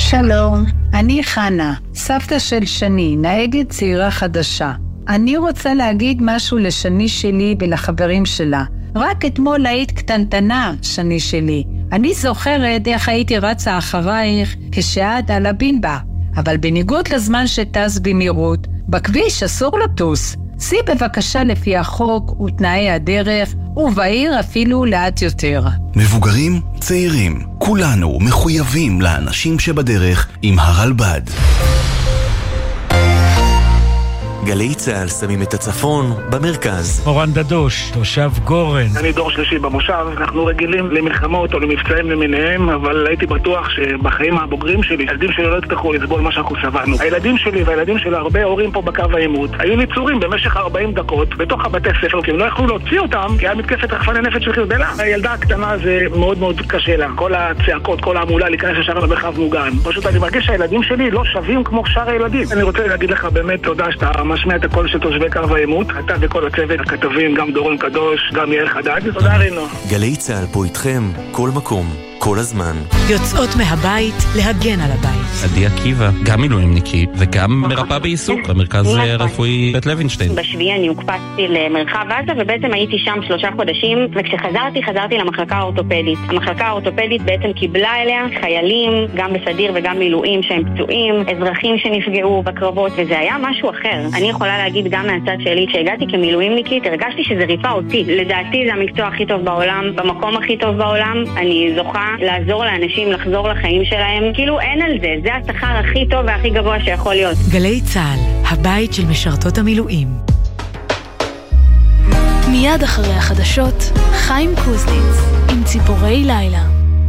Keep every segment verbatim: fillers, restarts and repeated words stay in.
שלום, אני חנה, סבתא של שני, נהגת צעירה חדשה. אני רוצה להגיד משהו לשני שלי ולחברים שלה. רק אתמול היית קטנטנה, שני שלי. אני זוכרת איך הייתי רצה אחרייך כשאת על הבינבה. אבל בניגוד לזמן שטס במהירות, בכביש אסור לטוס. סי בבקשה לפי החוק ותנאי הדרך, ובעיר אפילו לאט יותר. מבוגרים, צעירים, כולנו מחויבים לאנשים שבדרך עם הרלב"ד. גלי צהל שמים את הצפון במרכז. אורן דדוש, תושב גורן. אני דור שלישי במושב, אנחנו רגילים למלחמות או למבצעים למיניהם, אבל הייתי בטוח שבחיים הבוגרים שלי, הילדים שלי לא יצטרכו לסבול מה שאנחנו סבלנו. הילדים שלי והילדים של הרבה הורים פה בקו העימות היו ניצורים במשך ארבעים דקות בתוך הבתי ספר, כי הם לא יכלו להוציא אותם, כי היה מתקפת רחפני נפץ של חיזבאללה. הילדה הקטנה זה מאוד מאוד קשה לה, כל הצעקות, כל העמולה להיכנס ישר למרחב מוגן. פשוט אני מרגיש שהילדים שלי לא שווים כמו שאר הילדים. אני רוצה להגיד לך באמת תודה שאתה משמיע את הקול של תושבי קו העימות, אתה וכל הצוות, הכתבים, גם דורון קדוש, גם יעל חדד. תודה רינו. גלי צהל פה איתכם, כל מקום, כל הזמן. יוצאות מהבית להגן על הבית. עדי עקיבא, גם מילואימניקית וגם מרפאה בעיסוק במרכז הרפואי בית לוינשטיין. בשביעי אני הוקפצתי למרחב עזה ובעצם הייתי שם שלושה חודשים, וכשחזרתי חזרתי למחלקה האורתופדית. המחלקה האורתופדית בעצם קיבלה אליה חיילים, גם בסדיר וגם מילואים שהם פצועים, אזרחים שנפגעו בקרבות, וזה היה משהו אחר. אני יכולה להגיד גם מהצד שלי, כשהגעתי כמילואימניקית הרגשתי שזה ריפה אותי. לדעתי זה המקצוע הכי טוב בעולם, במקום הכי טוב בעולם. אני זוכה לעזור לאנשים לחזור לחיים שלהם, כאילו אין על זה, זה השכר הכי טוב והכי גבוה שיכול להיות. גלי צהל, הבית של משרתות המילואים. מיד אחרי החדשות, חיים קוזניץ עם ציפורי לילה.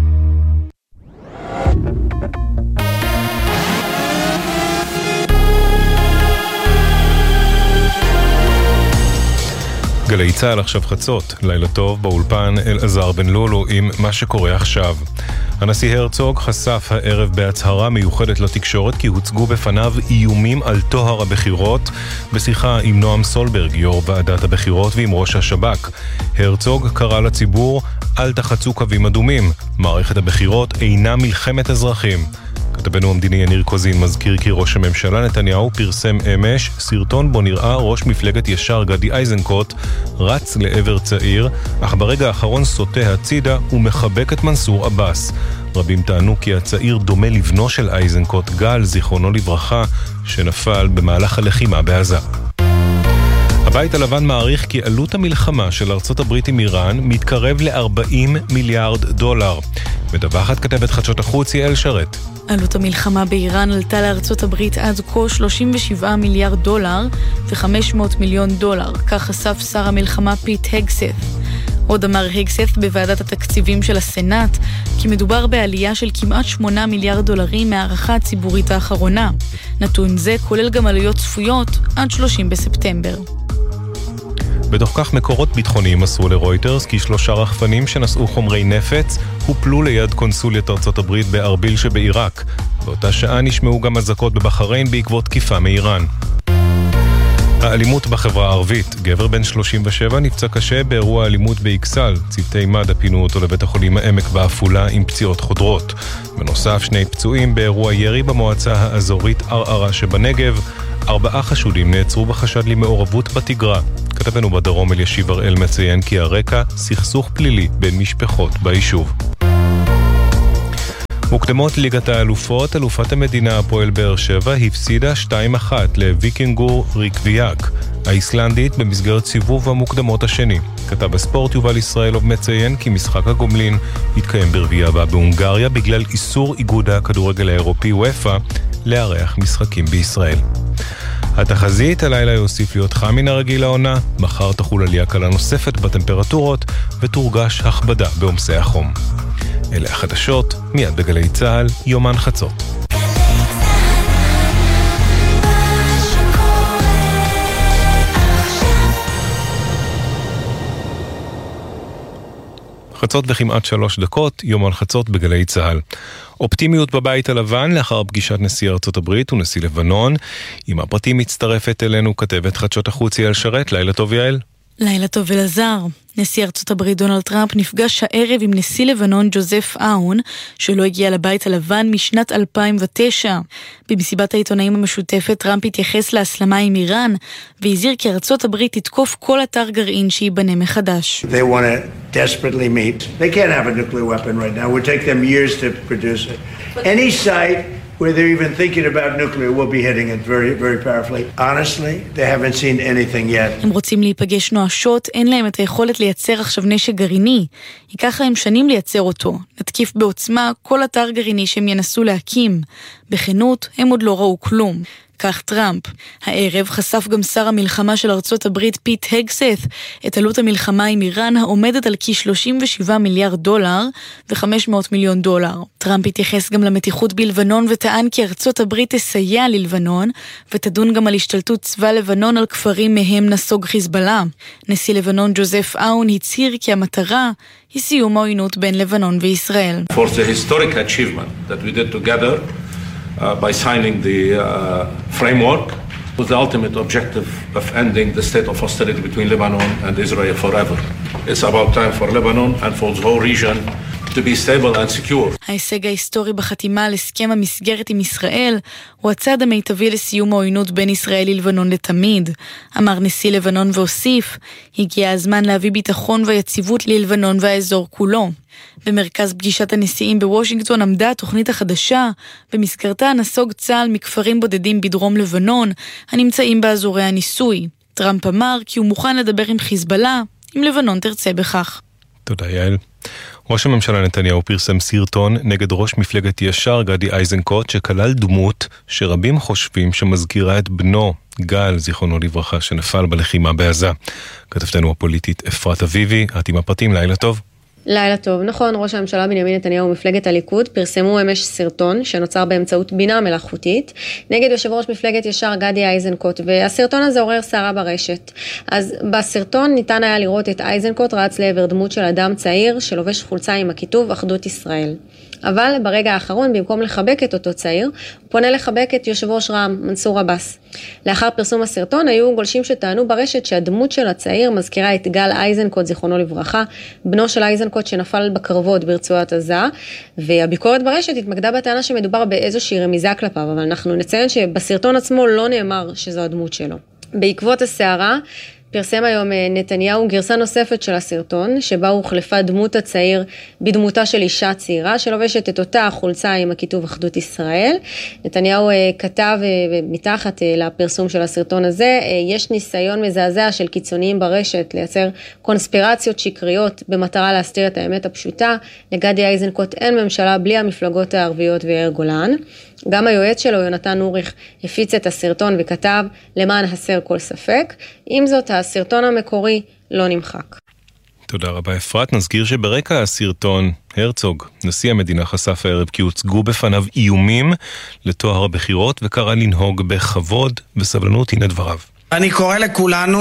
גלי צהל עכשיו חצות, לילה טוב באולפן אלעזר בן לולו עם מה שקורה עכשיו. הנשיא הרצוג חשף הערב בהצהרה מיוחדת לתקשורת כי הוצגו בפניו איומים על טוהר הבחירות בשיחה עם נועם סולברג, יו"ר ועדת הבחירות, ועם ראש השב"כ. הרצוג קרא לציבור, אל תחצו קווים אדומים, מערכת הבחירות אינה מלחמת אזרחים. כתבנו המדיני יניר קוזין מזכיר כי ראש הממשלה נתניהו פרסם אמש סרטון בו נראה ראש מפלגת ישר גדי איזנקוט רץ לעבר צעיר, אך ברגע האחרון סוטה הצידה ומחבק את מנסור עבאס. רבים טענו כי הצעיר דומה לבנו של איזנקוט, גל, זיכרונו לברכה, שנפל במהלך הלחימה בעזה. הבית הלבן מעריך כי עלות המלחמה של ארצות הברית עם איראן מתקרב ל-ארבעים מיליארד דולר. מדווחת כתבת חדשות החוץ יעל שרת. עלות המלחמה באיראן עלתה לארצות הברית עד כה שלושים ושבעה מיליארד דולר ו-חמש מאות מיליון דולר, כך חשף שר המלחמה פיט הגסת. עוד אמר הגסת בוועדת התקציבים של הסנאט כי מדובר בעלייה של כמעט שמונה מיליארד דולרים מהערכה הציבורית האחרונה. נתון זה כולל גם עלויות צפויות עד שלושים בספטמבר. בתוך כך מקורות ביטחוניים מסרו לרויטרס כי שלושה רחפנים שנשאו חומרי נפץ הופלו ליד קונסוליית ארצות הברית בארביל שבעיראק. באותה שעה נשמעו גם אזעקות בבחריין בעקבות תקיפה מאיראן. האלימות בחברה הערבית. גבר בן שלושים ושבע נפצע קשה באירוע אלימות באיקסל. צוותי מד"א פינו אותו לבית החולים העמק בעפולה עם פציעות חודרות. בנוסף, שני פצועים באירוע ירי במועצה האזורית ערערה שבנגב. ארבעה חשודים נעצרו בחשד למעורבות בתגרה. כתבנו בדרום אלישיב הראל מציין כי הרקע סכסוך פלילי בין משפחות ביישוב. מוקדמות ליגת האלופות, אלופת המדינה הפועל באר שבע הפסידה שתיים אחת לוויקינגור ריקוויאק האיסלנדית במסגרת סיבוב המוקדמות השני. כתב הספורט יובל ישראלוב מציין כי משחק הגומלין יתקיים ברביעי הבא בהונגריה בגלל איסור איגוד הכדורגל האירופי וופא לארח משחקים בישראל. התחזית, הלילה יוסיף להיות חם מן הרגיל העונה, מחר תחול עלייה קלה נוספת בטמפרטורות ותורגש הכבדה בעומסי החום. אלה החדשות, מיד בגלי צהל, יומן חצות. חצות בכמעט שלוש דקות, יומן חצות בגלי צהל. אופטימיות בבית הלבן לאחר פגישת נשיא ארצות הברית ונשיא לבנון. עם הפרטים מצטרפת אלינו כתבת חדשות החוץ יעל שרת. לילה טוב יעל. לילה טוב אלעזר. נשיא ארצות הברית דונלד טראמפ נפגש הערב עם נשיא לבנון ג'וזף אאון, שלא הגיע לבית הלבן משנת אלפיים ותשע. במסיבת העיתונאים המשותפת טראמפ התייחס להסלמה עם איראן, והזהיר כי ארצות הברית תתקוף כל אתר גרעין שייבנה מחדש. They want to desperately meet. They can't have a nuclear weapon right now. It would take them years to produce it. Any site where they're even thinking about nuclear will be hitting it very, very powerfully. Honestly, they haven't seen anything yet. הם רוצים להיפגש נואשות, אין להם את היכולת לייצר עכשיו נשק גרעיני. ייקח להם שנים לייצר אותו. נתקיף בעוצמה כל אתר גרעיני שהם ינסו להקים. בכנות, הם עוד לא ראו כלום. כך טראמפ. הערב חשף גם שר המלחמה של ארצות הברית פיט הגסת את עלות המלחמה עם איראן העומדת על כ-שלושים ושבעה מיליארד דולר ו-חמש מאות מיליון דולר. טראמפ התייחס גם למתיחות בלבנון וטען כי ארצות הברית תסייע ללבנון ותדון גם על השתלטות צבא לבנון על כפרים מהם נסוג חיזבאללה. נשיא לבנון ג'וזף אאון הצהיר כי המטרה היא סיום העוינות בין לבנון וישראל. For the historic achievement that we did together Uh, by signing the uh, framework with the ultimate objective of ending the state of hostility between Lebanon and Israel forever. It's about time for Lebanon and for the whole region to be stable and secure. ההישג ההיסטורי בחתימה על הסכם המסגרת עם ישראל הוא הצעד המיטבי לסיום העוינות בין ישראל ללבנון לתמיד, אמר נשיא לבנון והוסיף, הגיע הזמן להביא ביטחון ויציבות ללבנון והאזור כולו. במרכז פגישת הנשיאים בוושינגטון עמדה התוכנית החדשה, במסגרתה נסוג צה"ל מכפרים בודדים בדרום לבנון, הנמצאים באזורי הניסוי. טראמפ אמר כי הוא מוכן לדבר עם חיזבאללה, אם לבנון תרצה בכך. תודה יעל. ראש הממשלה נתניהו פרסם סרטון נגד ראש מפלגת ישר גדי איזנקוט, שכלל דמות שרבים חושבים שמזכירה את בנו גל, זיכרונו לברכה, שנפל בלחימה בעזה. כתבתנו הפוליטית אפרת אביבי, את עם הפרטים, לילה טוב. לילה טוב. נכון, ראש הממשלה בנימין נתניהו ומפלגת הליכוד פרסמו אמש סרטון שנוצר באמצעות בינה מלאכותית נגד יושב ראש מפלגת ישר גדי איזנקוט, והסרטון הזה עורר סערה ברשת. אז בסרטון ניתן היה לראות את איזנקוט רץ לעבר דמות של אדם צעיר שלובש חולצה עם הכיתוב אחדות ישראל. אבל ברגע האחרון, במקום לחבק את אותו צעיר, הוא פונה לחבק את יושב ראש רע"מ, מנסור עבאס. לאחר פרסום הסרטון היו גולשים שטענו ברשת שהדמות של הצעיר מזכירה את גל איזנקוט, זיכרונו לברכה, בנו של איזנקוט שנפל בקרבות ברצועת עזה, והביקורת ברשת התמקדה בטענה שמדובר באיזושהי רמיזה כלפיו, אבל אנחנו נציין שבסרטון עצמו לא נאמר שזו הדמות שלו. בעקבות הסערה, פרסם היום נתניהו גרסה נוספת של הסרטון, שבה הוחלפה דמות הצעיר בדמותה של אישה צעירה, שלובשת את אותה החולצה עם הכיתוב אחדות ישראל. נתניהו כתב מתחת לפרסום של הסרטון הזה, יש ניסיון מזעזע של קיצוניים ברשת לייצר קונספירציות שקריות במטרה להסתיר את האמת הפשוטה. לגדי איזנקוט אין ממשלה בלי המפלגות הערביות ויאיר גולן. גם היועץ שלו, יונתן אוריך, הפיץ את הסרטון וכתב למען הסר כל ספק. עם זאת, הסרטון המקורי לא נמחק. תודה רבה אפרת. נזכיר שברקע הסרטון הרצוג, נשיא המדינה, חשף הערב כי הוצגו בפניו איומים לתואר הבחירות וקרא לנהוג בכבוד וסבלנות. הנה דבריו. אני קורא לכולנו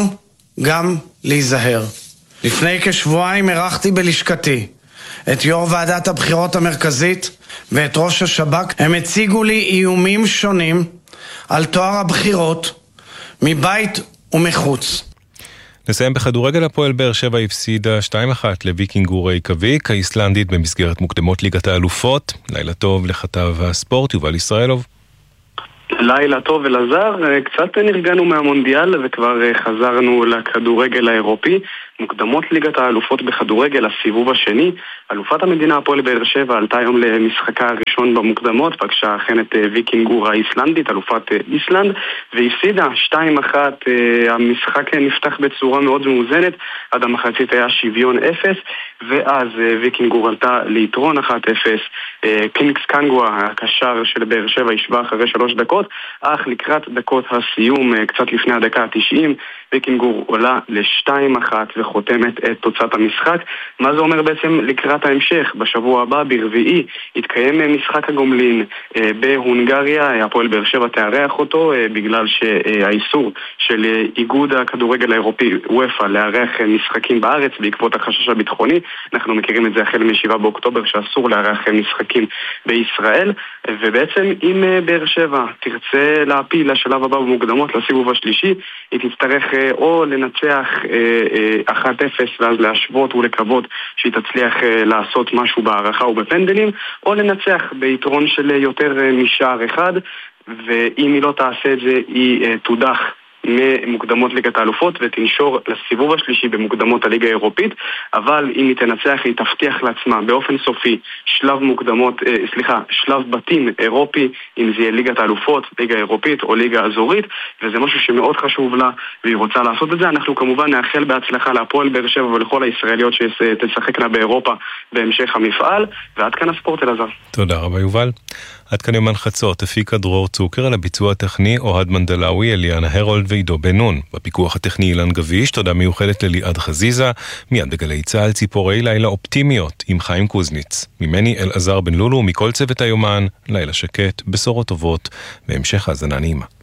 גם להיזהר. לפני כשבועיים ערכתי בלשכתי את יו"ר ועדת הבחירות המרכזית ואת ראש השב"כ. הם הציגו לי איומים שונים על תואר הבחירות מבית ומחוץ. נסיים בכדורגל. הפועל באר שבע הפסידה שתיים אחת לוויקינג רייקאביק האיסלנדית במסגרת מוקדמות ליגת האלופות. לילה טוב לכתב הספורט יובל ישראלוב. לילה טוב אלעזר, קצת נרגענו מהמונדיאל וכבר חזרנו לכדורגל האירופי. מוקדמות ליגת האלופות בכדורגל, הסיבוב השני. אלופת המדינה הפועל באר שבע עלתה היום למשחקה הראשון במוקדמות, פגשה אכן את ויקינגור האיסלנדית, אלופת איסלנד, והפסידה שתיים אחת. המשחק נפתח בצורה מאוד מאוזנת, עד המחצית היה שוויון אפס, ואז ויקינגור עלתה ליתרון אחת אפס. קינגס קנגווה, הקשר של באר שבע, ישבה אחרי שלוש דקות, אך לקראת דקות הסיום, קצת לפני הדקה ה-תשעים, ויקינגור עולה ל-שתיים אחת וחותמת את תוצאת המשחק. מה זה אומר בעצם לקראת ההמשך? בשבוע הבא, ברביעי, יתקיים משחק הגומלין בהונגריה. הפועל באר שבע תארח אותו בגלל שהאיסור של איגוד הכדורגל האירופי וופא לארח משחקים בארץ בעקבות החשש הביטחוני. אנחנו מכירים את זה החל מ-שבעה באוקטובר שאסור לארח משחקים בישראל, ובעצם אם באר שבע תרצה להפיל לשלב הבא במוקדמות לסיבוב השלישי, היא תצטרך או לנצח אחת אפס ואז להשוות ולקוות שהיא תצליח לעשות משהו בהערכה ובפנדלים, או לנצח ביתרון של יותר משער אחד, ואם היא לא תעשה את זה היא תודח ממוקדמות ליגת האלופות ותנשור לסיבוב השלישי במוקדמות הליגה האירופית. אבל אם היא תנצח היא תבטיח לעצמה באופן סופי שלב מוקדמות, אה, סליחה, שלב בתים אירופי, אם זה יהיה ליגת האלופות, ליגה אירופית או ליגה אזורית, וזה משהו שמאוד חשוב לה והיא רוצה לעשות את זה. אנחנו כמובן נאחל בהצלחה להפועל באר שבע ולכל הישראליות שתשחקנה באירופה בהמשך המפעל. ועד כאן הספורט אלעזר. תודה רבה יובל. עד כאן יומן חצות, הפיקה דרור צוקר, על הביצוע הטכני אוהד מנדלאוי, אליאנה הרולד ועידו בן נון. בפיקוח הטכני אילן גביש, תודה מיוחדת לליעד חזיזה, מיד בגלי צהל ציפורי לילה אופטימיות עם חיים קוזניץ. ממני אלעזר בן לולו, מכל צוות היומן, לילה שקט, בשורות טובות, והמשך האזנה נעימה.